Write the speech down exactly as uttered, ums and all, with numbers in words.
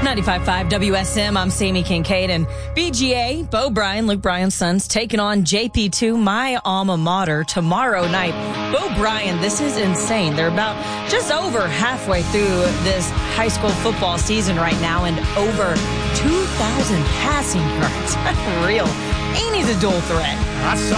ninety-five point five W S M, I'm Sammy Kincaid, and B G A, Bo Bryan, Luke Bryan's sons, taking on J P two, my alma mater, tomorrow night. Bo Bryan, this is insane. They're about just over halfway through this high school football season right now, and over two thousand passing yards. Real. Ain't he's a dual threat.